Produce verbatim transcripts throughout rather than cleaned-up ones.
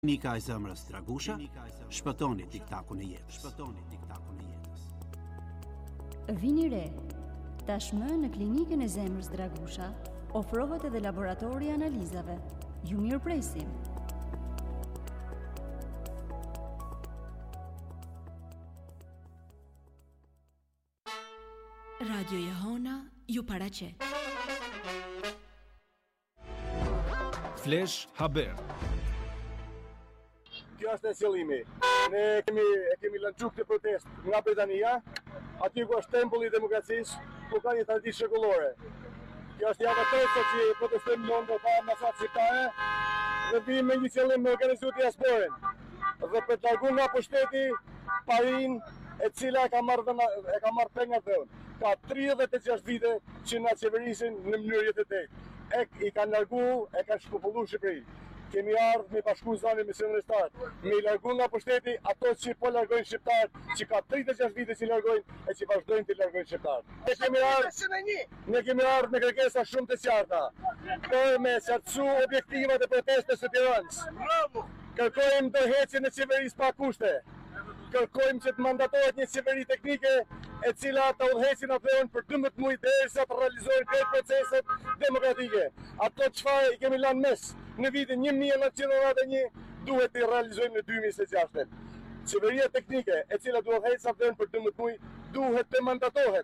Klinika e zemrës Dragusha, shpëtoni tiktakun e jetës. Shpëtoni tiktakun e jetës. Vini re, tashmë në Klinikën e zemrës Dragusha ofrohet edhe laboratori i analizave. Ju mirëpresim. Radio Jehona ju paraqet. Flash Haber. Kjo është e qëllimi. Ne kemi, e kemi lançuar këtë protest nga Britania, aty ku është tempulli i demokracisë, ku ka një traditë shekullore. Kjo është java tërë që protestojmë në Londër pa ambasadë shqiptare dhe vim me një qëllim me organizuar diasporën dhe për të larguar nga pushteti parinë e cila e ka marrë e ka marrë pengat dhe unë. Ka tridhjetë e gjashtë vite që na qeverisin në mënyrë jetëtejtë. E i kanë larguar, e kanë shpopulluar Shqipërinë. Kemi ardhur me bashku zonin me shëndetëtar, me i largu nga pushteti ato që po largojnë shqiptarët, që ka tridhjetë e gjashtë vite që largojnë e që vazhdojnë të largojnë shqiptarët. Ne kemi ardhur, ne kemi ardhur me kërkesa shumë të qarta, për me qartësu objektivat e protestës së Tiranës. Kërkojmë ndërheqjen e qeverisë pa kushte. Kërkojmë që të mandatohet një qeveri teknike e cila të udhëheqin atë për dymbëdhjetë muaj derisa të realizohen këto proceset demokratike. Ato çfarë i kemi lënë mes në vitin një mijë e nëntëqind e nëntëdhjetë e një duhet të realizojmë në dy mijë e njëzet e gjashtë. Qeveria teknike e cila duhet udhëheqë atë për dymbëdhjetë muaj duhet të mandatohet.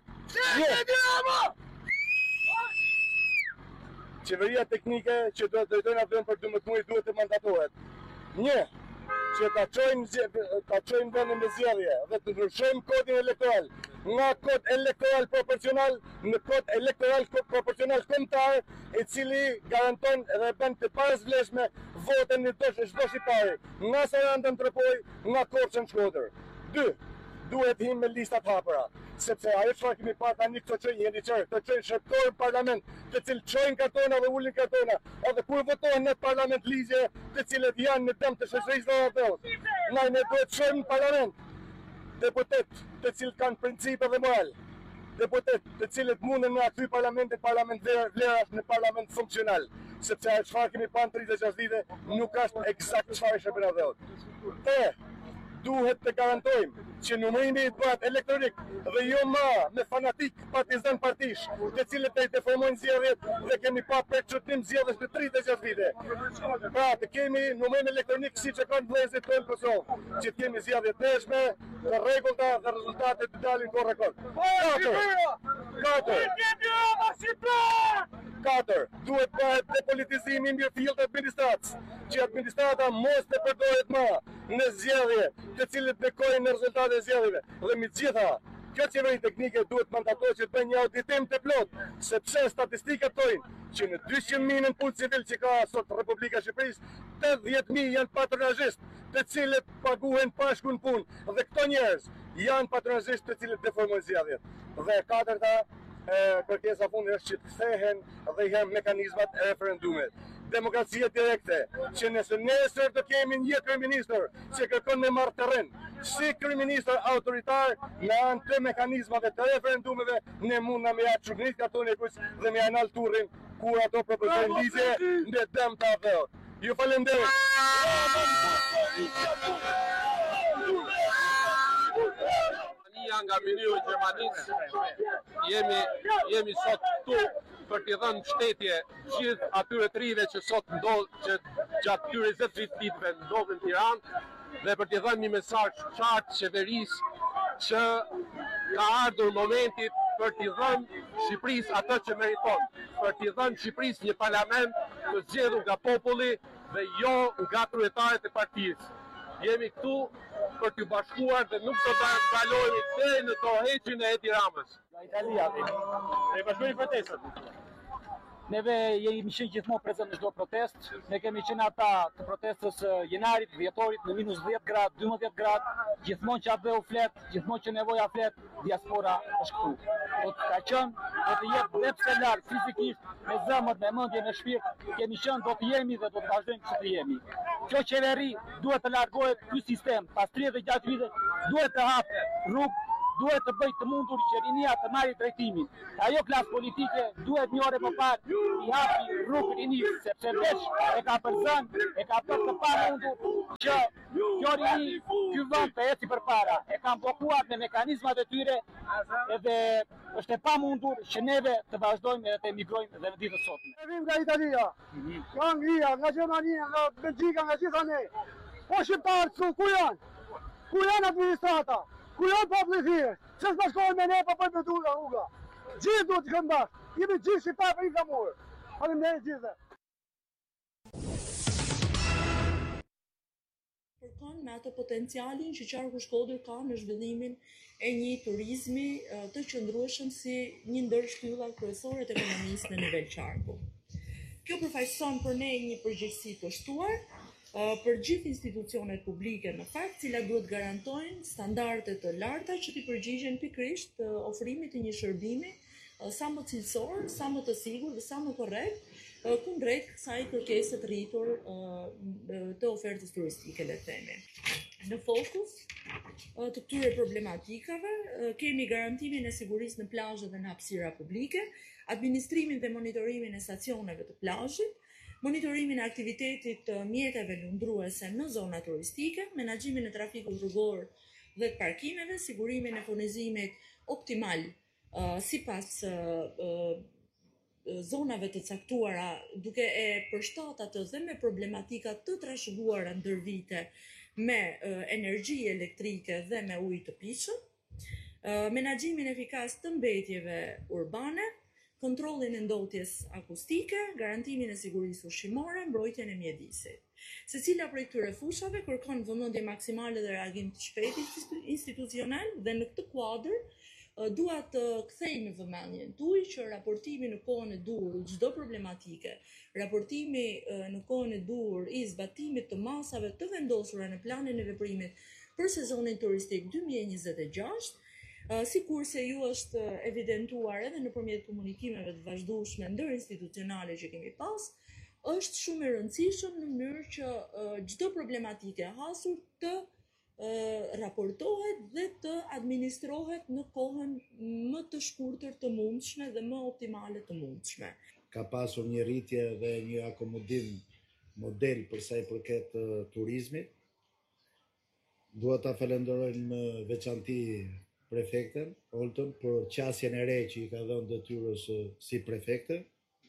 Qeveria teknike që duhet të drejtojnë atë për dymbëdhjetë muaj duhet të mandatohet. Një, që ta çojmë ta çojmë vendin në zgjedhje dhe të ndryshojmë kodin elektoral nga kod elektoral proporcional në kod elektoral proporcional kombëtar, i cili garanton dhe bën të parazvleshme votën në çdo shqiptar, nga Saranda në Trapoj, nga Korçë në Shkodër. Dy, duhet him me listat hapura, sepse ajo çfarë kemi parë tani këto çojnë jeni çfarë, këto çojnë shërtorë në parlament, të cilë çojnë kartona dhe ulin kartona, edhe kur votohen në parlament ligje, të cilët janë në dëm të shoqërisë së Evropës. Ne ne duhet çojmë në parlament deputet të cilët kanë principe dhe moral, deputet të cilët mundën me akthy parlamentit parlament vlerash në parlament funksional, sepse ajo çfarë kemi parë tridhjetë e gjashtë vite nuk është eksakt çfarë është bërë atë. Te duhet të garantojmë që numërimi i bëhet elektronik dhe jo më me fanatik partizan partish, të cilët të i deformojnë zgjedhjet dhe kemi pa për çutim zgjedhjes në tridhjetë e gjashtë vite. Pra të kemi numërim elektronik siç e kanë vëllezërit tonë në Kosovë, që të kemi zgjedhje të ndeshme, të rregullta dhe rezultatet të dalin korrekt. Katër. Katër. Duhet bëhet depolitizimi i mirëfillt të administratës, që administrata mos të përdoret më në zgjedhje, të cilët bekojnë në rezultate e zgjedhjeve. Dhe me gjitha, kjo qeveri teknike duhet mandatohet që të bëjë një auditim të plot, sepse statistikat tojnë që në dyqind mijë në punë civil që ka sot Republika e Shqipërisë, tetëdhjetë mijë janë patronazhistë, të cilët paguhen pashku në punë, dhe këto njerëz janë patronazhistë të cilët deformojnë zgjedhjet. Dhe e katërta, kërkesa fundi është që të kthehen dhe i hem mekanizmat e referendumit. Demokracia direkte, që nëse nesër të kemi një kryeministër që kërkon me marrë terren, si kryeministër autoritar në anë të mekanizmave të referendumeve, ne mund na me ja çurnit karton e kuq dhe me anal turrin kur ato proponojnë ligje në dëm të avdhot. Ju falenderoj. Nga Miniu i Gjermanisë, jemi, jemi sot këtu për t'i dhënë mbështetje gjithë atyre të rinjve që sot ndodh, që gjatë këtyre njëzet viteve ndodhin në Tiranë, dhe për t'i dhënë një mesazh qartë qeverisë që ka ardhur momenti për t'i dhënë Shqipërisë atë që meriton, për t'i dhënë Shqipërisë një parlament të zgjedhur nga populli dhe jo nga kryetarët e partisë. Jemi këtu për t'ju bashkuar dhe nuk do të kalojmë deri në tërheqjen e Edi Ramës. Nga Italia, ne bashkojmë protestat. Neve jemi qenë gjithmonë prezent në çdo protest. Ne kemi qenë ata të protestës janarit, dhjetorit në minus dhjetë gradë, dymbëdhjetë gradë, gjithmonë që atë u flet, gjithmonë që nevoja flet, diaspora është këtu. Do të ka qenë, do të jetë dhe pse larg fizikisht, me zemër, me mendje, me shpirt, kemi qenë, do të jemi dhe do të vazhdojmë që të jemi. Kjo qeveri duhet të largohet ky sistem, pas tridhjetë e gjashtë vite duhet të hapë rrugë duhet të bëjë të mundur që rinia të marrë drejtimin. Ajo klasë politike duhet një orë më parë i hapi rrugë rinisë, sepse veç e ka përzën, e ka të të pa mundur që kjo rini ky vend të eci përpara. E kanë bllokuar me mekanizmat e tyre edhe është e pa mundur që neve të vazhdojmë edhe të emigrojmë dhe në ditët sotme. Ne vim nga Italia, nga Anglia, nga Gjermania, nga Belgjika, nga gjitha ne. Po shqiptarët ku janë? Ku janë administrata? Ku janë populli thjesht? Që s'bashkohen me ne, po bëjmë me duga, uga. Gjithë duhet të këmë bashkë. Jemi gjithë shqiptarë për i kamurë. Faleminderit gjithë. Përkon me atë potencialin që Qarku Shkodër ka në zhvillimin e një turizmi të qëndrueshëm si një ndër shtyllat kryesore të ekonomisë në nivel qarku. Kjo përfaqëson për ne një përgjegjësi të shtuar për gjithë institucionet publike në fakt, cilat duhet garantojnë standarde të larta që t'i përgjigjen pikërisht të ofrimit të një shërbimi sa më cilësor, sa më të sigurt dhe sa më korrekt kundrejt kësaj kërkese të rritur të ofertës turistike, le të themi. Në fokus të këtyre problematikave kemi garantimin e sigurisë në plazhe dhe në hapësira publike, administrimin dhe monitorimin e stacioneve të plazhit, monitorimin e aktivitetit të mjeteve lundruese në zona turistike, menaxhimin e trafikut rrugor dhe të parkimeve, sigurimin e furnizimit optimal uh, sipas uh, uh, zonave të caktuara, duke e përshtatur atë dhe me problematika të trashëguara ndër vite me uh, energji elektrike dhe me ujë të pishëm, uh, menaxhimin efikas të mbetjeve urbane, kontrollin e ndotjes akustike, garantimin e sigurisë ushqimore, mbrojtjen e mjedisit. Secila prej këtyre fushave kërkon vëmendje maksimale dhe reagim të shpejtë institucional dhe në këtë kuadër dua të kthej në vëmendjen tuaj që raportimi në kohën e dur çdo problematike, raportimi në kohën e dur i zbatimit të masave të vendosura në planin e veprimit për sezonin turistik dy mijë e njëzet e gjashtë, Uh, si kurse ju është evidentuar edhe nëpërmjet komunikimeve të vazhdueshme ndër institucionale që kemi pas, është shumë e rëndësishëm në mënyrë që çdo uh, problematike hasur të uh, raportohet dhe të administrohet në kohën më të shkurtër të mundshme dhe më optimale të mundshme. Ka pasur një rritje dhe një akomodim model për sa i përket uh, turizmit. Dua ta falenderoj në veçanti prefekten, Oltën, për qasjen e re që i ka dhënë detyrës si prefekte.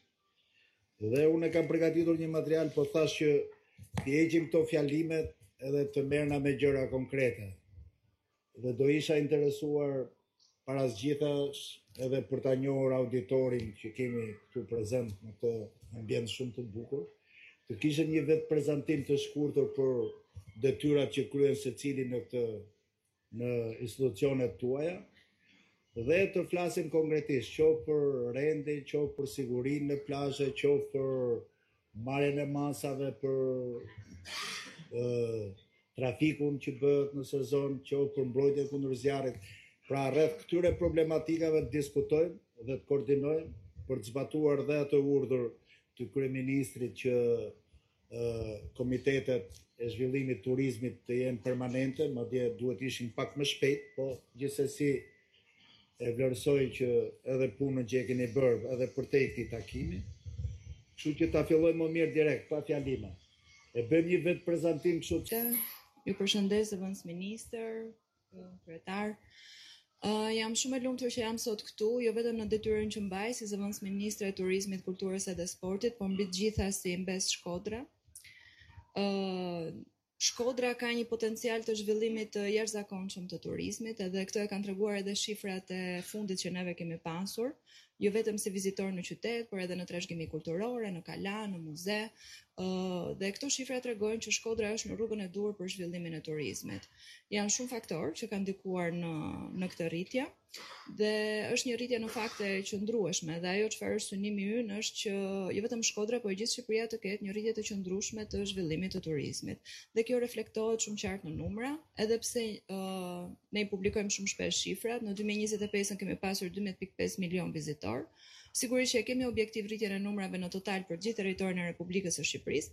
Dhe unë kam përgatitur një material, po thash që t'i heqim këto fjalimet edhe të merrna me gjëra konkrete. Dhe do isha interesuar para zgjithash edhe për ta njohur auditorin që kemi këtu prezent në këtë ambient shumë të bukur, të kishte një vetë prezantim të shkurtër për detyrat që kryen secili në këtë në institucionet tuaja dhe të flasim konkretisht qoftë për rendin, qoftë për sigurinë në plazhe, qoftë për marrjen e masave, për uh, trafikun që bëhet në sezon, qoftë për mbrojtjen kundër zjarrit. Pra rreth këtyre problematikave të diskutojmë dhe të koordinojmë për të zbatuar dhe atë urdhër të kryeministrit që uh, komitetet e zhvillimit turizmit të jenë permanente, madje duhet ishin pak më shpejt, po gjithsesi e vlerësoj që edhe punën që e keni bërë edhe për te këtij takimi. Kështu që ta fillojmë më mirë direkt, pa fjalime. E bëjmë një vetë prezantim kështu që ju përshëndes zëvendës ministër, kryetar. Uh, jam shumë e lumtur që jam sot këtu, jo vetëm në detyrën që mbaj si zëvendës ministre e turizmit, kulturës edhe sportit, por mbi të gjitha si mbes Shkodra. Uh, Shkodra ka një potencial të zhvillimit të jashtëzakonshëm të turizmit, edhe këtë e kanë treguar edhe shifrat e fundit që neve kemi pasur, jo vetëm si vizitor në qytet, por edhe në trashëgimi kulturore, në kala, në muze, uh, dhe këto shifra tregojnë që Shkodra është në rrugën e dur për zhvillimin e turizmit. Janë shumë faktorë që kanë ndikuar në në këtë rritje, dhe është një rritje në fakt e qëndrueshme, dhe ajo çfarë është synimi ynë është që jo vetëm Shkodra, por gjithë Shqipëria të ketë një rritje të qëndrueshme të zhvillimit të turizmit. Dhe kjo reflektohet shumë qartë në numra, edhe pse uh, ne publikojmë shumë shpesh shifrat. Në dy mijë e njëzet e pesë kemi pasur dymbëdhjetë pikë pesë milion vizitor. Sigurisht që kemi objektiv rritjen e numrave në total për gjithë territorin e Republikës së Shqipërisë,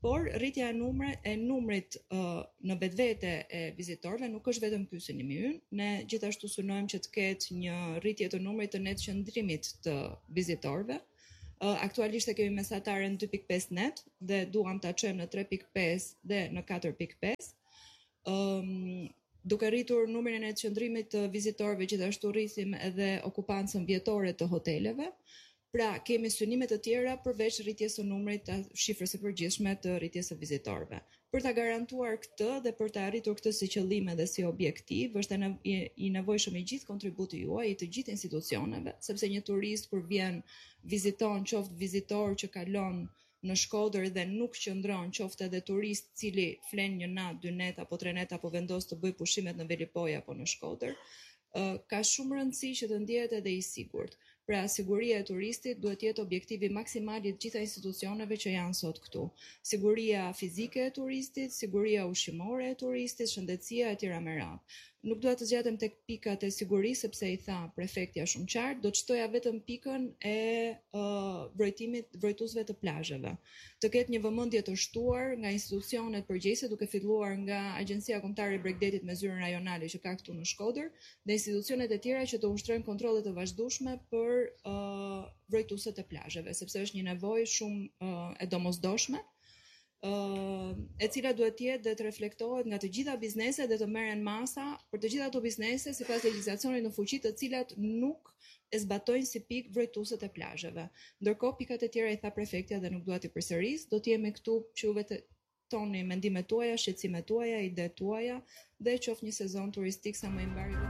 Por rritja e numrit e numrit uh, në vetvete e vizitorëve nuk është vetëm ky synimi ynë. Ne gjithashtu synojmë që të ketë një rritje të numrit të net qëndrimit të vizitorëve. Uh, aktualisht e kemi mesataren dy pikë pesë net dhe duam ta çojmë në tre pikë pesë dhe në katër pikë pesë. Um, duke rritur numrin e net qëndrimit të vizitorëve, gjithashtu rrisim edhe okupancën vjetore të hoteleve. Pra, kemi synime të tjera përveç rritjes së numrit të shifrës së përgjithshme të rritjes së vizitorëve. Për ta garantuar këtë dhe për ta arritur këtë si qëllim dhe si objektiv, është i nevojshëm i gjithë kontributi juaj, i të gjithë institucioneve, sepse një turist kur vjen viziton, qoftë vizitor që kalon në Shkodër dhe nuk qëndron, qoftë edhe turist cili flen një natë, dy net apo tre net apo vendos të bëj pushimet në Velipoj apo në Shkodër, ka shumë rëndësi që të ndihet edhe i sigurt. Pra, siguria e turistit duhet jetë objektivi maksimal i të gjitha institucioneve që janë sot këtu. Siguria fizike e turistit, siguria ushqimore e turistit, shëndetësia e tjera me radhë. Nuk dua të zgjatem tek pikat e sigurisë sepse i tha prefektja shumë qartë, do të shtoja vetëm pikën e uh, vrojtimit vrojtuesve të plazheve. Të ketë një vëmendje të shtuar nga institucionet përgjegjëse, duke filluar nga Agjencia Kombëtare e Bregdetit me zyrën rajonale që ka këtu në Shkodër dhe institucionet e tjera që të ushtrojnë kontrolle të vazhdueshme për uh, vrojtuesit e plazheve, sepse është një nevojë shumë uh, e domosdoshme. Uh, e cila duhet jetë dhe të reflektohet nga të gjitha bizneset dhe të merren masa për të gjitha ato biznese sipas legjislacionit në fuqi të cilat nuk e zbatojnë si pikë vrojtuesit e plazheve. Ndërkohë pikat e tjera i tha prefektja dhe nuk dua t'i përsëris, do të jemi këtu që juve të toni mendimet tuaja, shqetësimet tuaja, idetë tuaja dhe qoftë një sezon turistik sa më i mbarë.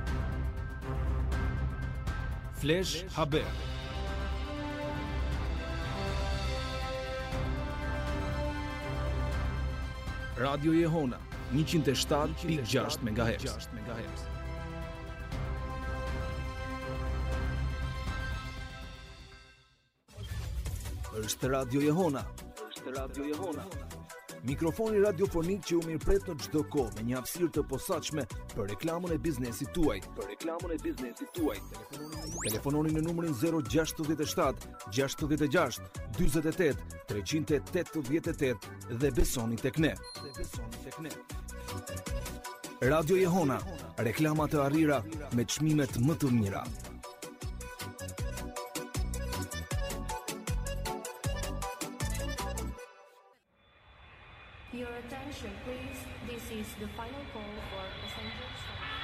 Flash Haber. Radio Jehona njëqind e shtatë pikë gjashtë megahertz. Është Radio Jehona. Është Radio Jehona. Mikrofoni radiofonik që u mirëpret në çdo kohë me një hapësirë të posaçme për reklamën e biznesit tuaj. Për reklamën e biznesit tuaj. Telefononi në numrin zero gjasht shtat gjasht gjasht dyzet e tetë treqind e tetëdhjetë e tetë dhe besoni tek ne. Dhe besoni tek ne. Radio Jehona, reklama të arrira me çmimet më të mira. Your attention, please. This is the final call for passengers.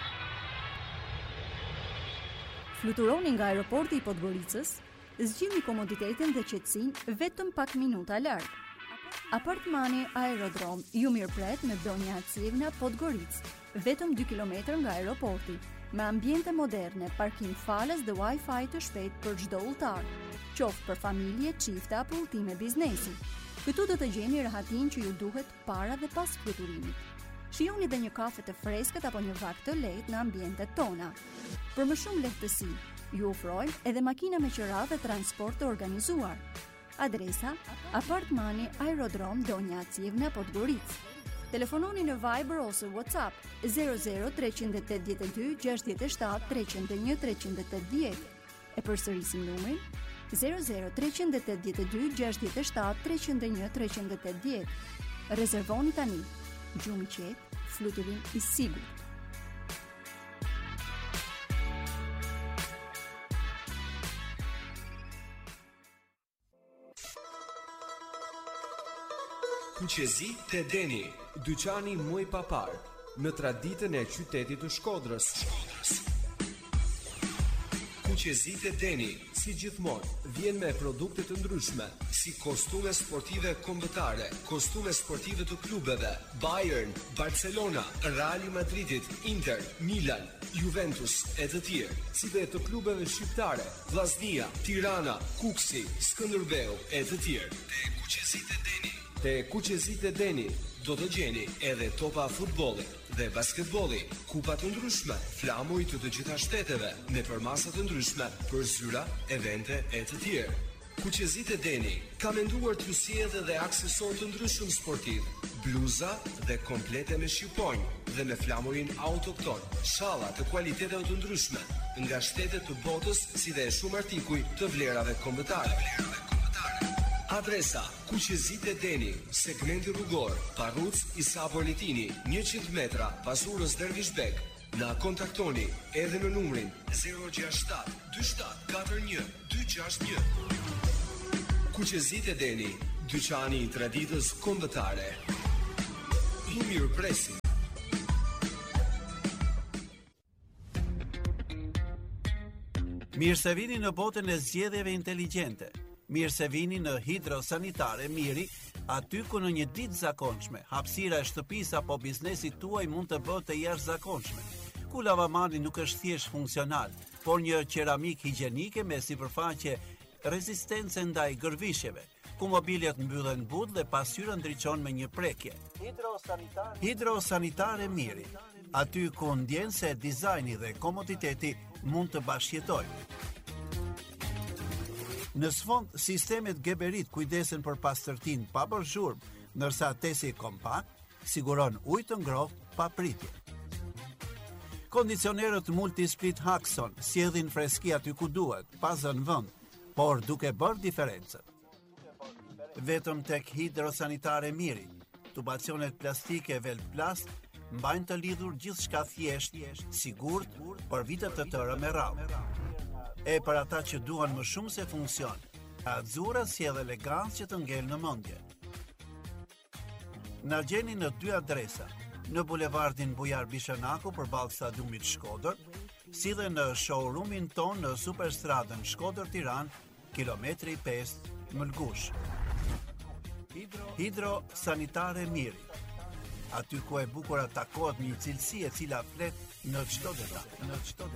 Fluturoni nga aeroporti i Podgoricës, zgjidhni komoditetin dhe qetësinë vetëm pak minuta larg. Apartmani Aerodrom ju mirëpret me Donja Acivna Podgoricë, vetëm dy kilometra nga aeroporti, me ambiente moderne, parkim falas dhe Wi-Fi të shpejt për çdo udhëtar, qoftë për familje, çifte apo udhëtime biznesi. Këtu do të gjeni rahatin që ju duhet para dhe pas fluturimit. Shijoni dhe një kafe të freskët apo një vakt të lehtë në ambientet tona. Për më shumë lehtësi, ju ofrojmë edhe makina me qira dhe transport të organizuar. Adresa: Apartmani Aerodrom Donja Acivna Podgoricë. Telefononi në Viber ose WhatsApp zero zero tre opt dy gjasht shtat tre zero një tre opt dy. E përsërisim numrin zero zero tre opt dy gjasht shtat tre zero një tre opt dy. Rezervoni tani. Gjumë qetë, fluturim i sigurt. Kuqezi te Deni, dyqani muj papar, në traditën e qytetit të Shkodrës. Kuqezi te Deni, si gjithmonë, vjen me produkte të ndryshme, si kostume sportive kombëtare, kostume sportive të klubeve, Bayern, Barcelona, Real Madridit, Inter, Milan, Juventus e të tjerë, si dhe të klubeve shqiptare, Vllaznia, Tirana, Kuksi, Skënderbeu e të tjerë. Te Kuqezit e Deni. Te Kuqezit e Deni do të gjeni edhe topa futbolli dhe basketbolli, kupa të ndryshme, flamuj të të gjitha shteteve, me përmasa të ndryshme për zyra, evente e të tjerë. Kuqezit e Deni ka menduar të sjellë edhe aksesor të ndryshëm sportiv, bluza dhe komplete me shqiponjë dhe me flamurin autokton, shalla të kualiteteve të ndryshme nga shtetet të botës, si dhe shumë artikuj të vlerave kombëtare. Adresa: Kuqezit e Deni, segmenti rrugor, Parruc Isa Politini, njëqind metra, Pasurës Dervishbek. Na kontaktoni edhe në numrin zero gjasht shtat dy shtat katër një dy gjasht një. Kuqezit e Deni, dyqani i traditës kombëtare. I mirëpresim. Mirë se vini në botën e zgjedhjeve inteligjente. Mirë se vini në Hidrosanitare Miri, aty ku në një ditë zakonshme, hapësira e shtëpisë apo biznesit tuaj mund të bëhet të jashtëzakonshme. Ku lavamani nuk është thjesht funksional, por një qeramik higjienike me sipërfaqe rezistence ndaj gërvishjeve, ku mobiljet mbyllen but dhe pasqyra ndriçon me një prekje. Hidrosanitare Hidrosanitare Miri, aty ku ndjen se dizajni dhe komoditeti mund të bashkëjetojnë. Në sfond, sistemet Geberit kujdesen për pastërtinë pa bërë zhurmë, ndërsa tesi kompakt siguron ujë të ngrohtë pa pritje. Kondicionerët Multisplit Haxon sjellin freski aty ku duhet, pa zënë vend, por duke bërë diferencën. Vetëm tek Hidrosanitare Miri, tubacionet plastike Velplast mbajnë të lidhur gjithçka thjesht, sigurt për vite të tëra me radhë. E për ata që duan më shumë se funksion, Azzurra sjell elegancë që të ngel në mendje. Na gjeni në dy adresa, në bulevardin Bujar Bishanaku përballë stadiumit Shkodër, si dhe në showroomin ton në Superstradën Shkodër-Tiranë, kilometri pesë, Mëlgush. Hidrosanitare Miri, aty ku e bukur takohet një cilësi e cila flet në çdo detaj, në çdo